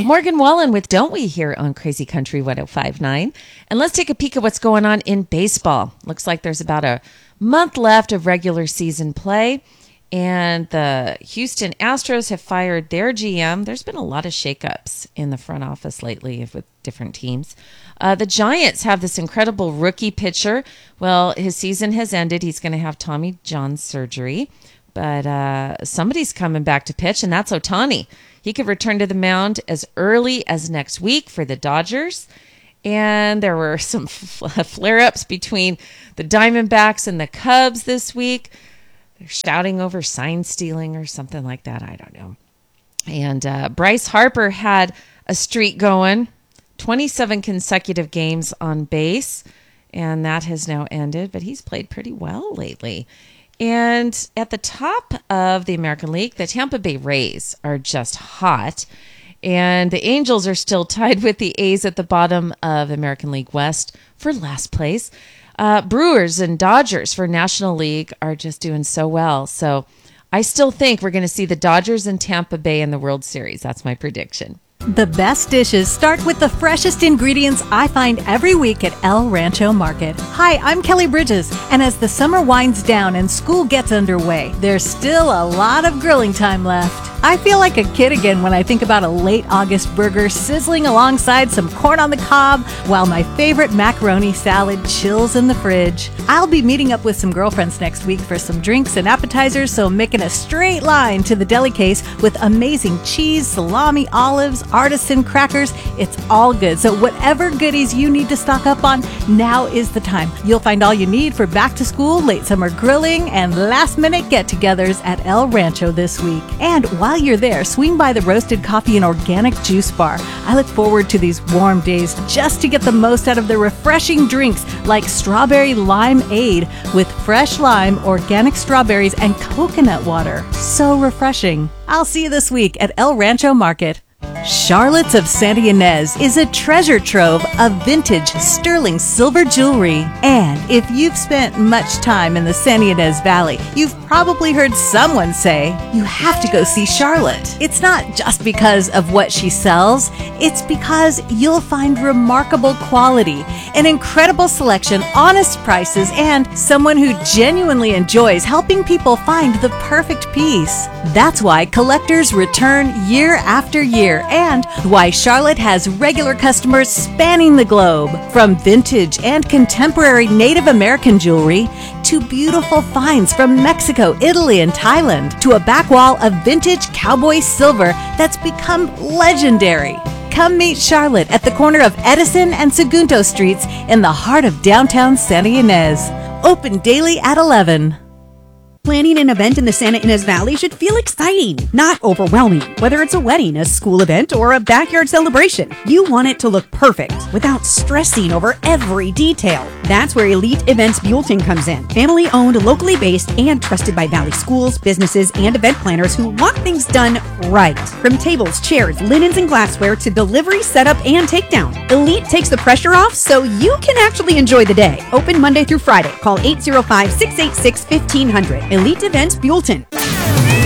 Morgan Wallen with Don't We here on Crazy Country 105.9. And let's take a peek at what's going on in baseball. Looks like there's about a month left of regular season play. And the Houston Astros have fired their GM. There's been a lot of shakeups in the front office lately with different teams. The Giants have this incredible rookie pitcher. Well, his season has ended. He's going to have Tommy John surgery. But somebody's coming back to pitch, and that's Ohtani. He could return to the mound as early as next week for the Dodgers. And there were some flare-ups between the Diamondbacks and the Cubs this week. They're shouting over sign stealing or something like that. I don't know. And Bryce Harper had a streak going, 27 consecutive games on base, and that has now ended. But he's played pretty well lately. And at the top of the American League, the Tampa Bay Rays are just hot. And the Angels are still tied with the A's at the bottom of American League West for last place. Brewers and Dodgers for National League are just doing so well. So I still think we're going to see the Dodgers and Tampa Bay in the World Series. That's my prediction. The best dishes start with the freshest ingredients I find every week at El Rancho Market. Hi, I'm Kelly Bridges, and as the summer winds down and school gets underway, there's still a lot of grilling time left. I feel like a kid again when I think about a late August burger sizzling alongside some corn on the cob while my favorite macaroni salad chills in the fridge. I'll be meeting up with some girlfriends next week for some drinks and appetizers, so I'm making a straight line to the deli case with amazing cheese, salami, olives, artisan crackers. It's all good. So whatever goodies you need to stock up on, now is the time. You'll find all you need for back to school, late summer grilling, and last minute get-togethers at El Rancho this week. And while you're there, swing by the Roasted Coffee and Organic Juice Bar. I look forward to these warm days just to get the most out of their refreshing drinks like Strawberry Limeade with fresh lime, organic strawberries, and coconut water. So refreshing. I'll see you this week at El Rancho Market. Charlotte's of Santa Ynez is a treasure trove of vintage sterling silver jewelry. And if you've spent much time in the Santa Ynez Valley, you've probably heard someone say, you have to go see Charlotte. It's not just because of what she sells, it's because you'll find remarkable quality, an incredible selection, honest prices, and someone who genuinely enjoys helping people find the perfect piece. That's why collectors return year after year, and why Charlotte has regular customers spanning the globe. From vintage and contemporary Native American jewelry to beautiful finds from Mexico, Italy, and Thailand, to a back wall of vintage cowboy silver that's become legendary. Come meet Charlotte at the corner of Edison and Segundo Streets in the heart of downtown Santa Ynez. Open daily at 11. Planning an event in the Santa Ynez Valley should feel exciting, not overwhelming. Whether it's a wedding, a school event, or a backyard celebration, you want it to look perfect without stressing over every detail. That's where Elite Events Buellton comes in. Family owned, locally based, and trusted by Valley schools, businesses, and event planners who want things done right. From tables, chairs, linens, and glassware to delivery, setup, and takedown, Elite takes the pressure off so you can actually enjoy the day. Open Monday through Friday. Call 805-686-1500. Elite Events Buellton.